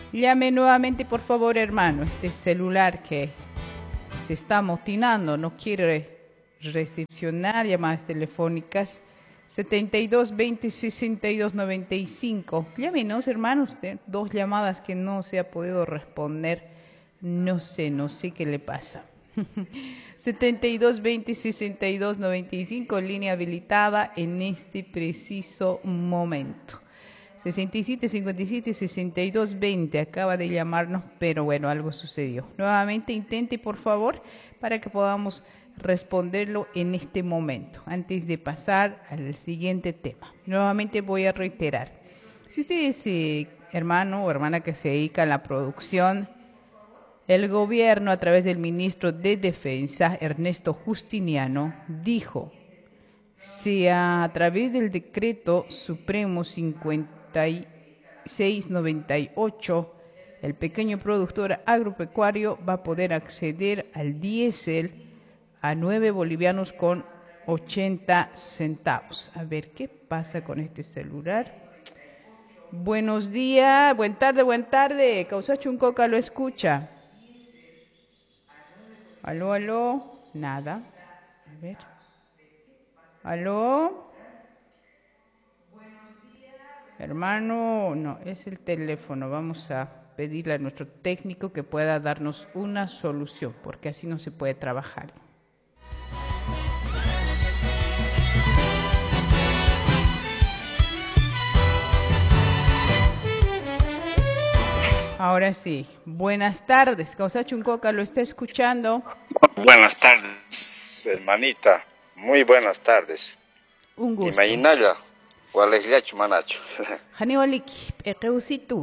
Llame nuevamente, por favor, hermano. Este celular que se está amotinando, no quiere recepcionar llamadas telefónicas. 72 20 62 95. Llámenos, hermanos. Dos llamadas que no se ha podido responder. No sé qué le pasa. 72 20 62 95, línea habilitada en este preciso momento. 67 57 62 20, acaba de llamarnos, pero bueno, algo sucedió. Nuevamente intente, por favor, para que podamos responderlo en este momento, antes de pasar al siguiente tema. Nuevamente voy a reiterar. Si usted es hermano o hermana que se dedica a la producción, el gobierno, a través del ministro de Defensa, Ernesto Justiniano, dijo: si a través del decreto supremo 5698, el pequeño productor agropecuario va a poder acceder al diésel a 9 bolivianos con 80 centavos. A ver, ¿qué pasa con este celular? Buenos días, buen tarde. Causacho un coca lo escucha. Aló, nada. A ver. Aló. Hermano, no, es el teléfono. Vamos a pedirle a nuestro técnico que pueda darnos una solución, porque así no se puede trabajar. Ahora sí, buenas tardes. Causacho un coca lo está escuchando. Buenas tardes, hermanita. Muy buenas tardes. Un gusto. Imaginaya, Gualegliacho Manacho. Hanioliki, Eceusitu.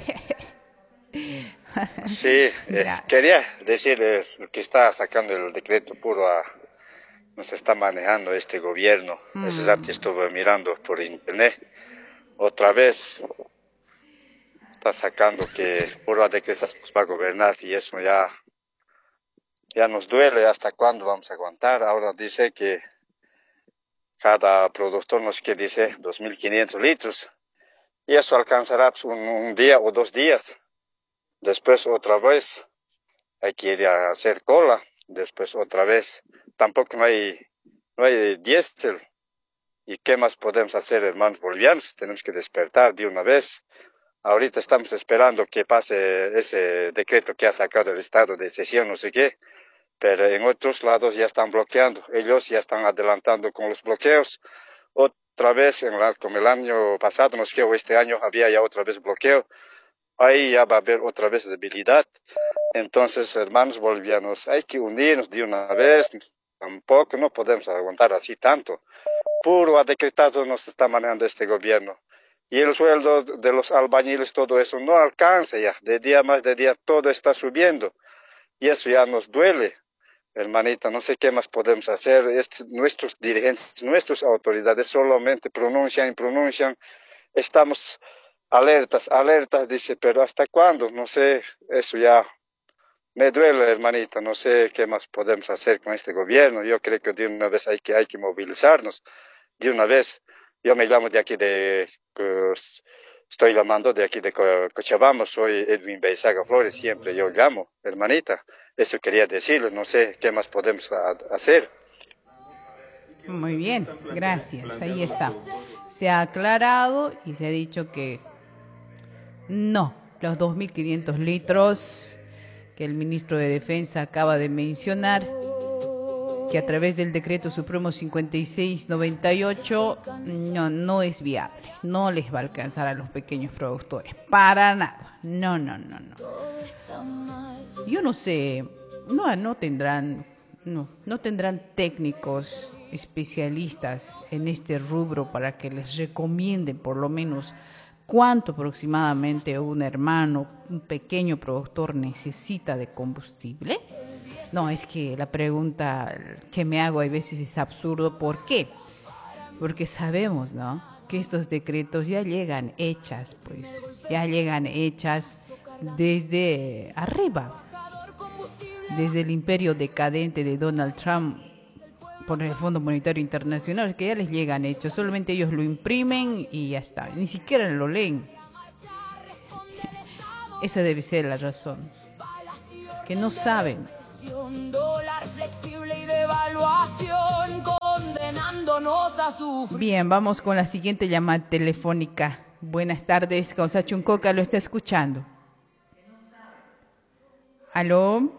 Sí, quería decir que está sacando el decreto puro nos está manejando este gobierno. Ese rato estuve mirando por internet. Otra vez está sacando que puro decretos nos va a gobernar y eso ya nos duele. ¿Hasta cuándo vamos a aguantar? Ahora dice que cada productor nos quiere, dice, 2.500 litros. Y eso alcanzará pues, un día o 2 días. Después otra vez hay que ir a hacer cola. Después otra vez. Tampoco no hay diésel. ¿Y qué más podemos hacer, hermanos bolivianos? Tenemos que despertar de una vez. Ahorita estamos esperando que pase ese decreto que ha sacado el estado de excepción, no sé qué. Pero en otros lados ya están bloqueando. Ellos ya están adelantando con los bloqueos. Otra vez, como el año pasado, no sé qué, o este año había ya otra vez bloqueo. Ahí ya va a haber otra vez debilidad. Entonces, hermanos bolivianos, hay que unirnos de una vez. Tampoco no podemos aguantar así tanto. Puro a decretado nos está manejando este gobierno. Y el sueldo de los albañiles, todo eso no alcanza ya. De día más de día todo está subiendo. Y eso ya nos duele. Hermanita, no sé qué más podemos hacer. Nuestros dirigentes, nuestras autoridades solamente pronuncian y pronuncian. Estamos alertas, dice, pero ¿hasta cuándo? No sé, eso ya me duele, hermanita. No sé qué más podemos hacer con este gobierno. Yo creo que de una vez hay que movilizarnos. De una vez. Yo me llamo de aquí estoy llamando de aquí de Cochabamba. Soy Edwin Beizaga Flores, siempre yo llamo, hermanita. Eso quería decirles, no sé qué más podemos hacer. Muy bien, gracias. Ahí está. Se ha aclarado y se ha dicho que no, los 2.500 litros que el ministro de Defensa acaba de mencionar, que a través del decreto supremo 5698 no es viable, no les va a alcanzar a los pequeños productores, para nada, no. Yo no sé, no tendrán técnicos especialistas en este rubro para que les recomienden por lo menos cuánto aproximadamente un pequeño productor necesita de combustible. No, es que la pregunta que me hago a veces es absurdo. ¿Por qué? Porque sabemos, ¿no?, que estos decretos ya llegan hechas desde arriba, desde el imperio decadente de Donald Trump por el Fondo Monetario Internacional, que ya les llegan hechos, solamente ellos lo imprimen y ya está, ni siquiera lo leen. Esa debe ser la razón. Que no saben. Bien, vamos con la siguiente llamada telefónica. Buenas tardes, Causa Chuncoca lo está escuchando. ¿Aló?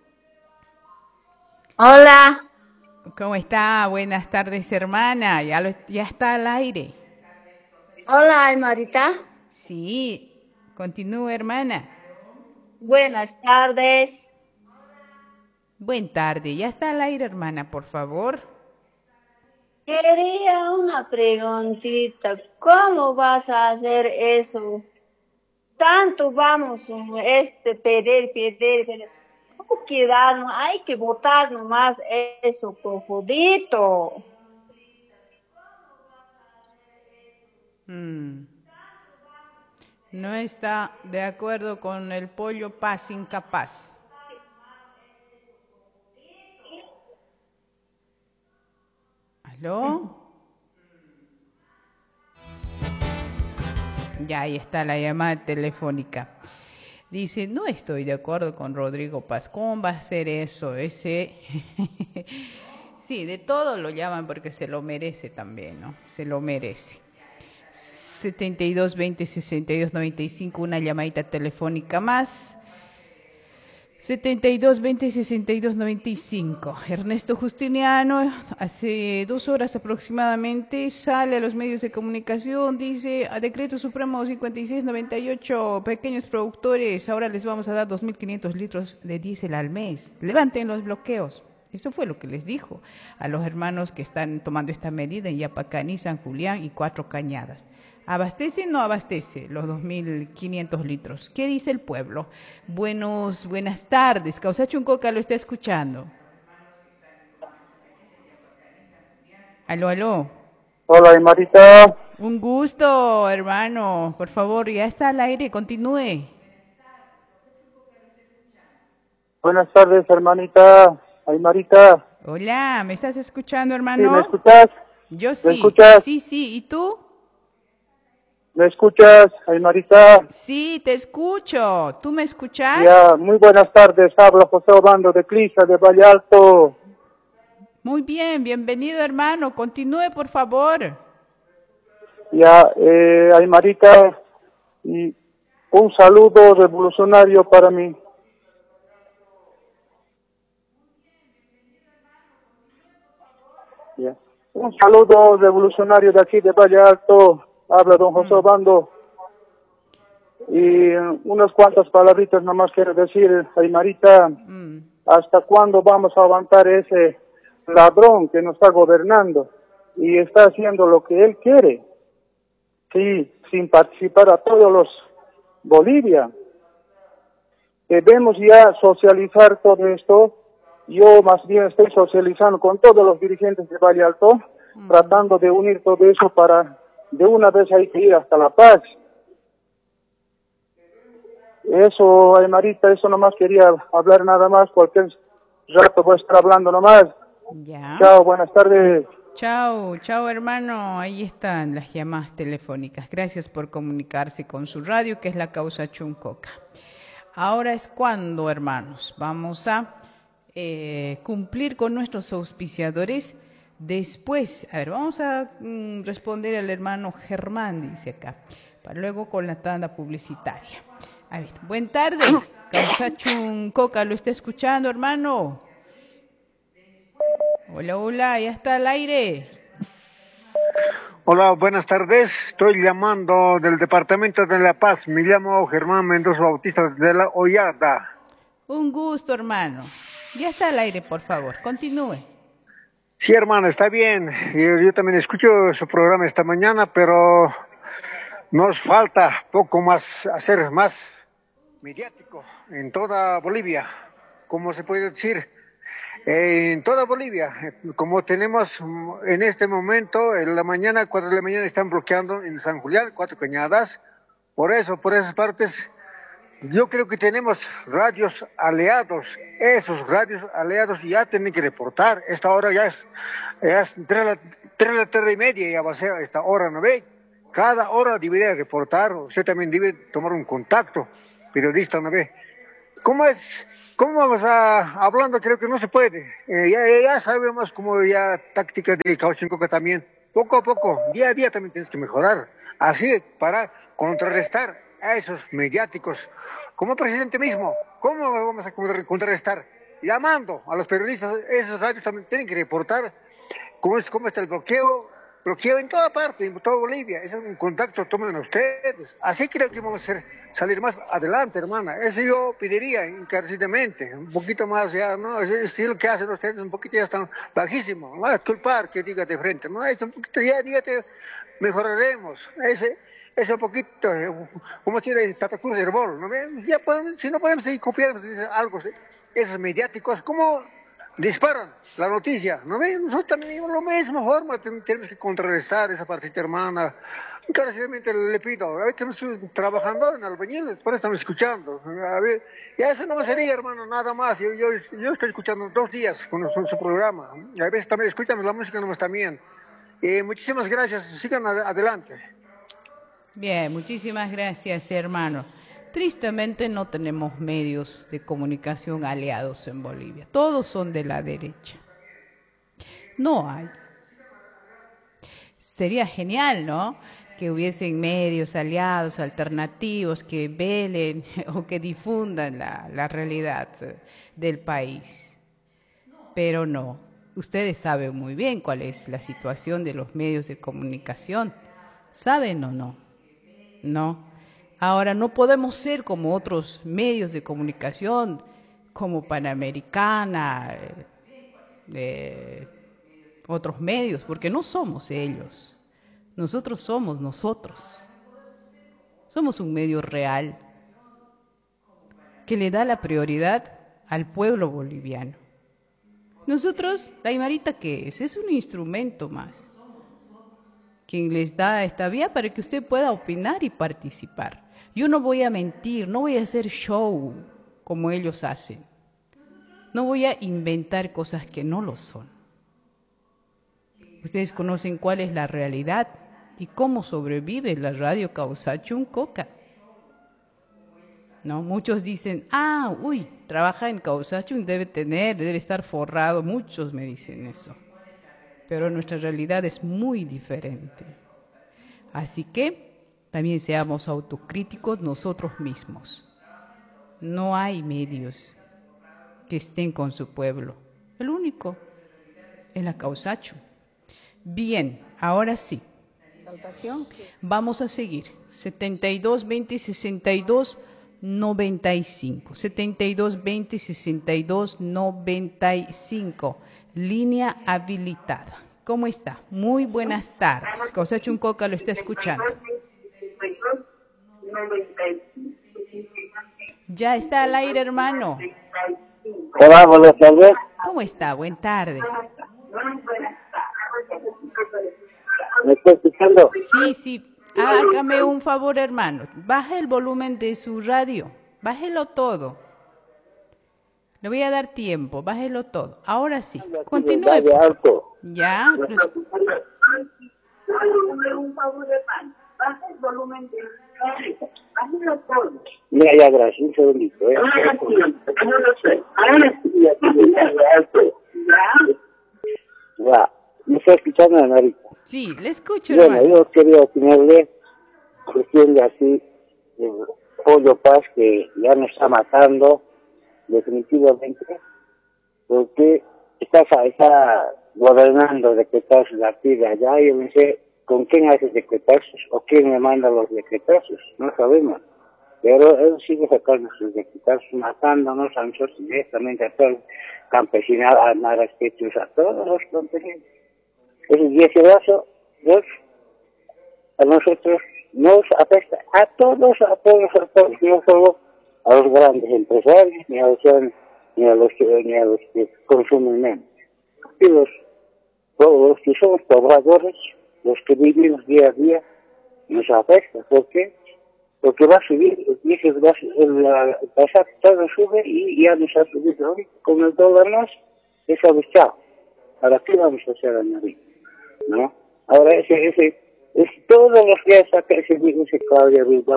Hola. ¿Cómo está? Buenas tardes, hermana. Ya está al aire. Hola, Aymarita. Sí, continúe, hermana. Buenas tardes. Buenas tardes. Ya está al aire, hermana, por favor. Quería una preguntita. ¿Cómo vas a hacer eso? Tanto vamos pedir. ¿Cómo quedarnos? Hay que votar nomás eso, cojudito. No está de acuerdo con el pollo paz incapaz. ¿Aló? Ya, ahí está la llamada telefónica. Dice, no estoy de acuerdo con Rodrigo Paz. ¿Cómo va a ser eso? Sí, de todo lo llaman porque se lo merece también, ¿no? Se lo merece. 72 20 62 95, una llamadita telefónica más. 72 20 62 95. Ernesto Justiniano, hace 2 horas aproximadamente, sale a los medios de comunicación, dice, a Decreto Supremo 5698, pequeños productores, ahora les vamos a dar 2.500 litros de diésel al mes. Levanten los bloqueos. Eso fue lo que les dijo a los hermanos que están tomando esta medida en Yapacaní, San Julián y Cuatro Cañadas. ¿Abastece o no abastece los 2.500 litros? ¿Qué dice el pueblo? Buenas tardes. Causa Chuncoca lo está escuchando. Aló. Hola, Aymarita. Un gusto, hermano. Por favor, ya está al aire. Continúe. Buenas tardes, hermanita. Aymarita. Hola, ¿me estás escuchando, ¿Sí, hermano? me escuchas? Yo sí. ¿Me escuchas? Sí. ¿Y tú? ¿Me escuchas, Aymarita? Sí, te escucho. ¿Tú me escuchas? Ya, muy buenas tardes. Habla José Obando de Clisa, de Valle Alto. Muy bien, bienvenido, hermano. Continúe, por favor. Ya, Aymarita, y un saludo revolucionario para mí. Ya. Un saludo revolucionario de aquí de Valle Alto. Habla don José Obando. Y unas cuantas palabritas nomás quiero decir, Aymarita, ¿hasta cuándo vamos a aguantar ese ladrón que nos está gobernando y está haciendo lo que él quiere? Sí, sin participar a todos los Bolivia. Debemos ya socializar todo esto. Yo más bien estoy socializando con todos los dirigentes de Valle Alto, tratando de unir todo eso para de una vez hay que ir hasta La Paz. Eso, Aymarita, eso nomás quería hablar nada más, cualquier rato voy a estar hablando nomás. Ya. Chao, buenas tardes. Chao, hermano. Ahí están las llamadas telefónicas. Gracias por comunicarse con su radio, que es la Causa Chuncoca. Ahora es cuando, hermanos, vamos a cumplir con nuestros auspiciadores. Después, a ver, vamos a responder al hermano Germán, dice acá, para luego con la tanda publicitaria. A ver, buenas tardes. Causa Chuncoca, ¿lo está escuchando, hermano? Hola, ya está al aire. Hola, buenas tardes. Estoy llamando del departamento de La Paz. Me llamo Germán Mendoza Bautista de la Hollada. Un gusto, hermano. Ya está al aire, por favor. Continúe. Sí, hermano, está bien. Yo también escucho su programa esta mañana, pero nos falta poco más, hacer más mediático en toda Bolivia. ¿Cómo se puede decir? En toda Bolivia, como tenemos en este momento, en la mañana, 4 de la mañana están bloqueando en San Julián, Cuatro Cañadas. Por eso, por esas partes, yo creo que tenemos radios aliados. Esos radios aliados ya tienen que reportar. Esta hora ya es 3 de la tarde y media, ya va a ser a esta hora, ¿no ve? Cada hora debería reportar. Usted también debe tomar un contacto. periodista, ¿no ve? ¿Cómo vamos hablando? Creo que no se puede. Ya sabemos cómo ya táctica de Cauchincoca también. Poco a poco, día a día también tienes que mejorar. Así, para contrarrestar a esos mediáticos. Como presidente mismo, ¿cómo vamos a contrarrestar? Llamando a los periodistas, esos radios también tienen que reportar cómo está el bloqueo en toda parte, en toda Bolivia. Es un contacto, tomen ustedes. Así creo que vamos a salir más adelante, hermana. Eso yo pediría encarecidamente, un poquito más ya, ¿no? Es lo que hacen ustedes, un poquito ya están bajísimo. No es culpar que diga de frente, ¿no? Es un poquito, ya dígate, mejoraremos. Ese un poquito, como decir, Tata Cruz Herbol, ¿no ven? Ya podemos, si no podemos seguir copiando algo, ¿sí? Esos mediáticos, ¿cómo disparan la noticia? ¿No ven? Nosotros también de la misma forma tenemos que contrarrestar esa partita, hermana. Encarecidamente le pido, a ver, estamos trabajando en albañiles, por eso estamos escuchando. A ver, ya eso no sería, hermano, nada más. Yo estoy escuchando 2 días con su programa. A veces también escuchamos la música nomás también. Muchísimas gracias, sigan adelante. Bien, muchísimas gracias, hermano. Tristemente no tenemos medios de comunicación aliados en Bolivia. Todos son de la derecha. No hay. Sería genial, ¿no? Que hubiesen medios aliados, alternativos, que velen o que difundan la realidad del país. Pero no. Ustedes saben muy bien cuál es la situación de los medios de comunicación. ¿Saben o no? No. Ahora, no podemos ser como otros medios de comunicación, como Panamericana, otros medios, porque no somos ellos. Nosotros somos nosotros. Somos un medio real que le da la prioridad al pueblo boliviano. Nosotros, la Aymarita, ¿qué es? Es un instrumento más, quien les da esta vía para que usted pueda opinar y participar. Yo no voy a mentir, no voy a hacer show como ellos hacen. No voy a inventar cosas que no lo son. Ustedes conocen cuál es la realidad y cómo sobrevive la radio Causachuin-Coca. ¿No? Muchos dicen, trabaja en Causachuin, debe estar forrado. Muchos me dicen eso. Pero nuestra realidad es muy diferente. Así que también seamos autocríticos nosotros mismos. No hay medios que estén con su pueblo. El único es la Causachuin. Bien, ahora sí. Vamos a seguir. 72 20 62 95. 72 20 62 95. Línea habilitada. ¿Cómo está? Muy buenas tardes. Causachuin-Coca lo está escuchando. Ya está al aire, hermano. Hola, buenas tardes. ¿Cómo está? Buenas tardes. ¿Me está escuchando? Sí. Hágame un favor, hermano. Baje el volumen de su radio. Bájelo todo. Le voy a dar tiempo. Bájelo todo. Ahora sí. Continúe. Ya. Un favor, hermano. Baje el volumen de bájelo todo. Mira, ya, gracias. Un segundito. Ahora sí. Ya. ¿Me está escuchando, Marita? Sí, le escucho, bueno, hermano. Yo quería opinarle cuestión de así, de Pollo Paz, que ya nos está matando definitivamente, porque está gobernando decretazos la actividad allá. Yo no sé con quién hace decretazos o quién le manda los decretazos, no sabemos. Pero él sigue sacando sus decretazos, matándonos a nosotros directamente, a todo el campesinado, a Naraspechos, a todos los campesinos. Ese 10 a nosotros nos afecta a todos, no solo a los grandes empresarios, ni a los que consumen menos. Y los que somos pobladores, los que vivimos día a día, nos afecta. ¿Por qué? Porque va a subir, el pasaje todo sube y ya nos ha subido hoy. Con el dólar más, es chao. ¿Para qué vamos a hacer añadir? ¿No? Ahora todos los días saca ese Claudia Bilbao,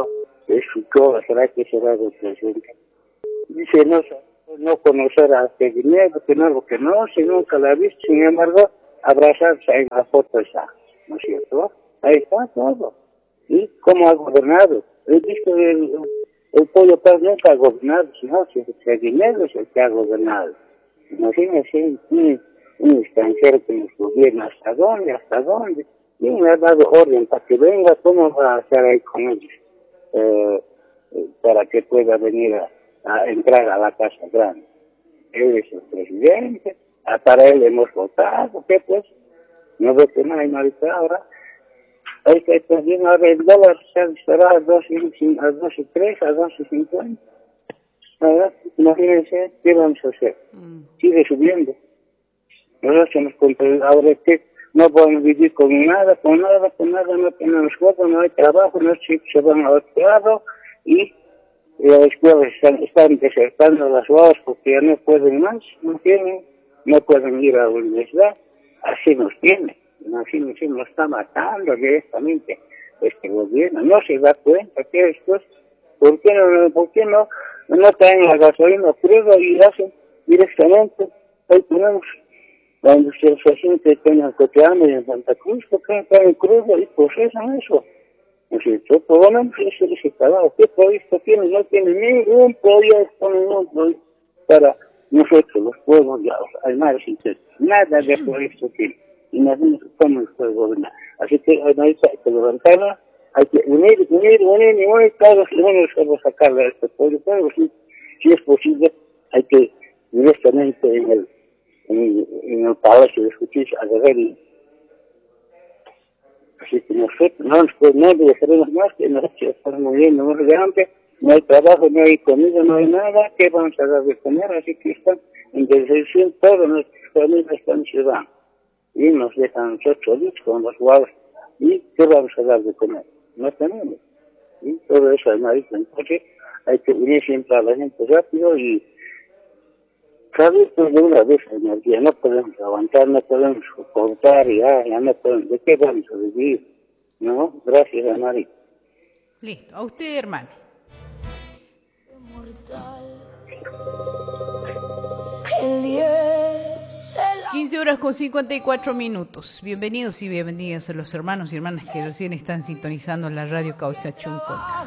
escuchó, ¿será que será del presidente? Dice, no conocer a Peguinedo, que no, algo que no, si nunca la ha visto, sin embargo, abrazarse en la foto esa, ¿no es cierto? Ahí está todo. ¿Y cómo ha gobernado? He visto el Pollo Paz nunca ha gobernado, sino que Peguinedo es el que ha gobernado. Imagínense, un extranjero que nos gobierna, ¿hasta dónde? ¿Hasta dónde? Y me ha dado orden para que venga, ¿cómo va a estar ahí con ellos? Para que pueda venir a entrar a la Casa Grande. Él es el presidente, para él hemos votado, ¿qué pues? No ve que no hay marita ahora. Hay que también ahora el dólar se estará a 2.3, a 2.50. ¿Verdad? Imagínense, ¿qué vamos a hacer? Sigue subiendo. Nosotros hemos comprado ahora que no podemos vivir con nada, no tenemos juego, no hay trabajo, los chicos se van a otro lado y las escuelas están desertando las guaguas porque ya no pueden más, no pueden ir a la universidad, así nos tiene, así nos está matando directamente este gobierno, no se da cuenta que después, ¿por qué no traen la gasolina cruda y hacen directamente? Ahí tenemos la industrialización que tiene el Coteame y en Santa Cruz, porque traen crudo y procesan eso. ¿No es cierto? Por lo menos eso les he pagado. ¿Qué proyecto tiene? No tiene ningún proyecto para nosotros, los pueblos de los animales internos. Nada de proyecto tiene. Imagínense cómo nos puede gobernar. Así que hay que levantarla, hay que unir, todos los que vamos a sacarle a este pueblo. Pero si es posible, hay que directamente en el Palacio de Justicia agarrar y así que nosotros no dejaremos más que nosotros estamos muriendo muy de hambre, no hay trabajo, no hay comida, no hay nada, ¿qué vamos a dar de comer? Así que están en deserción, todas nuestras familias están ciudadanos y nos dejan nosotros solitos con los guaguas. ¿Y qué vamos a dar de comer? No tenemos. Y todo eso es marito. Entonces hay que unir siempre a la gente rápido y salir de una vez la energía. No podemos aguantar, no podemos soportar, ya no podemos. ¿De qué vamos a vivir? ¿No? Gracias, Amari. Listo. A usted, hermano. 15:54. Bienvenidos y bienvenidas a los hermanos y hermanas que recién están sintonizando la radio Causa Chunco.